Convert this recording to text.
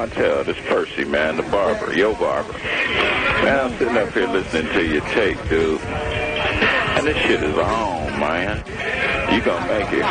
Montel. This Percy, man, the barber, your barber. Man, I'm sitting up here listening to your tape, dude. And this shit is on, man. You gonna make it.